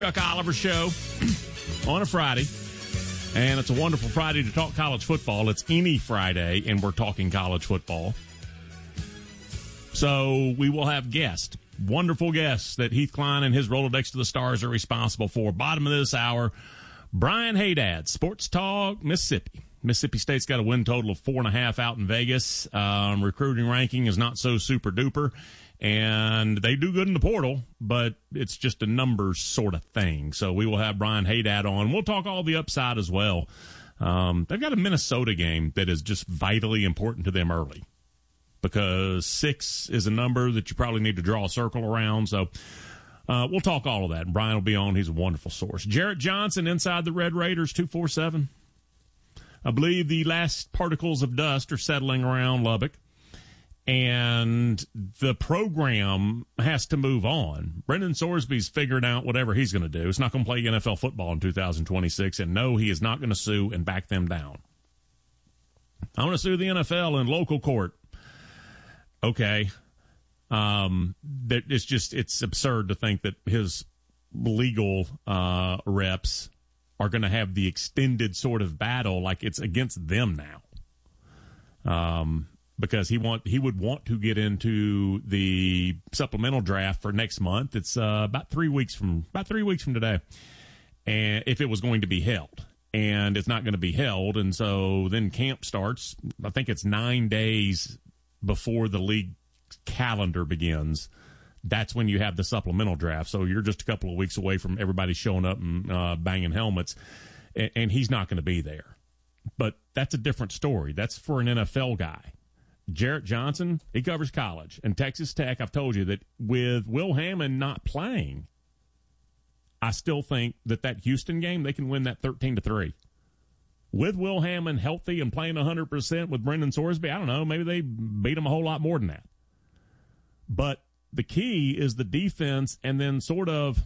Chuck Oliver Show on a Friday, and it's a wonderful Friday to talk college football. It's any Friday, and we're talking college football. So we will have guests, wonderful guests that Heath Klein and his Rolodex to the Stars are responsible for. Bottom of this hour, Brian Haydad, Sports Talk, Mississippi. Mississippi State's got a win total of 4.5 out in Vegas. Recruiting ranking is not so super duper. And they do good in the portal, but it's just a numbers sort of thing. So we will have Brian Haydad on. We'll talk all the upside as well. They've got a Minnesota game that is just vitally important to them early, because 6 is a number that you probably need to draw a circle around. So we'll talk all of that. And Brian will be on. He's a wonderful source. Jarrett Johnson, Inside the Red Raiders, 247. I believe the last particles of dust are settling around Lubbock, and the program has to move on. Brendan Sorsby's figured out whatever he's going to do. He's not going to play NFL football in 2026, and no, he is not going to sue and back them down. I want to sue the NFL in local court. Okay. It's absurd to think that his legal reps are going to have the extended sort of battle like it's against them now. Because he would want to get into the supplemental draft for next month. It's about 3 weeks from today, and if it was going to be held, and it's not going to be held, and so then camp starts. I think it's 9 days before the league calendar begins. That's when you have the supplemental draft. So you're just a couple of weeks away from everybody showing up and banging helmets, and he's not going to be there. But that's a different story. That's for an NFL guy. Jarrett Johnson, he covers college. And Texas Tech, I've told you that with Will Hammond not playing, I still think that Houston game, they can win that 13-3. With Will Hammond healthy and playing 100% with Brendan Sorsby, I don't know, maybe they beat him a whole lot more than that. But the key is the defense, and then sort of,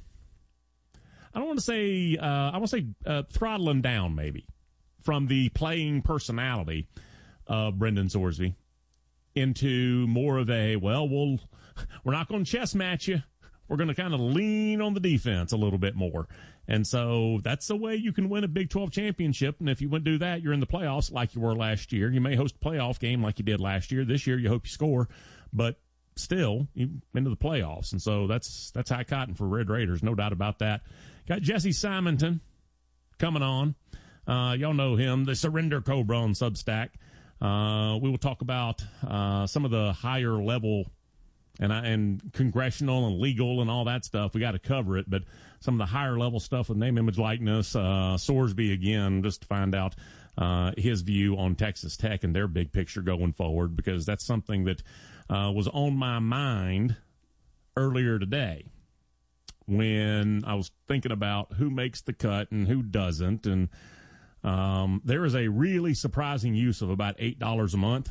I want to say throttle him down maybe from the playing personality of Brendan Sorsby into more of a, we're not going to chess match you. We're going to kind of lean on the defense a little bit more. And so that's the way you can win a Big 12 championship. And if you wouldn't do that, you're in the playoffs like you were last year. You may host a playoff game like you did last year. This year, you hope you score. But still, you're into the playoffs. And so that's high cotton for Red Raiders, no doubt about that. Got Jesse Simonton coming on. Y'all know him, the Surrender Cobra on Substack. We will talk about some of the higher level and congressional and legal and all that stuff. We got to cover it, but some of the higher level stuff with name, image, likeness, Sorsby again, just to find out his view on Texas Tech and their big picture going forward, because that's something that was on my mind earlier today when I was thinking about who makes the cut and who doesn't. And there is a really surprising use of about $8 a month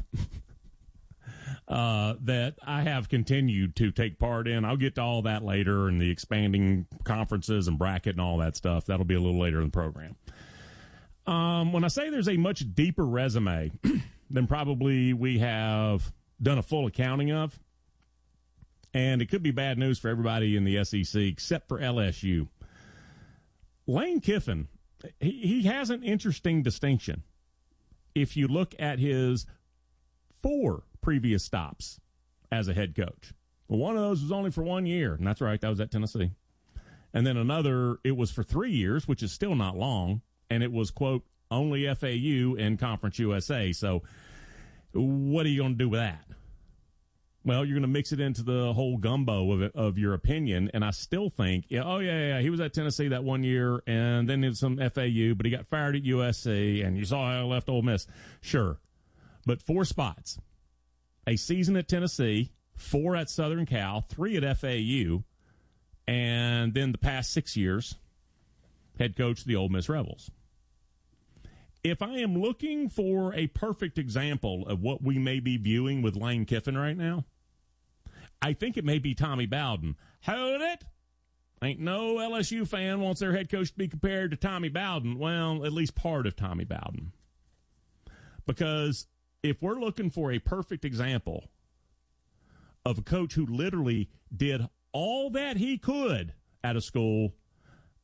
that I have continued to take part in. I'll get to all that later, and the expanding conferences and bracket and all that stuff. That'll be a little later in the program. When I say there's a much deeper resume than probably we have done a full accounting of, and it could be bad news for everybody in the SEC except for LSU. Lane Kiffin, he has an interesting distinction. If you look at his 4 previous stops as a head coach, one of those was only for 1 year, and that's right, that was at Tennessee. And then another, it was for 3 years, which is still not long, and it was, quote, only FAU and Conference USA. So what are you going to do with that? Well, you're going to mix it into the whole gumbo of your opinion, and I still think, he was at Tennessee that 1 year, and then did some FAU, but he got fired at USC, and you saw how he left Ole Miss. Sure, but 4 spots. A season at Tennessee, 4 at Southern Cal, 3 at FAU, and then the past 6 years, head coach of the Ole Miss Rebels. If I am looking for a perfect example of what we may be viewing with Lane Kiffin right now, I think it may be Tommy Bowden. Hold it! Ain't no LSU fan wants their head coach to be compared to Tommy Bowden. Well, at least part of Tommy Bowden. Because if we're looking for a perfect example of a coach who literally did all that he could at a school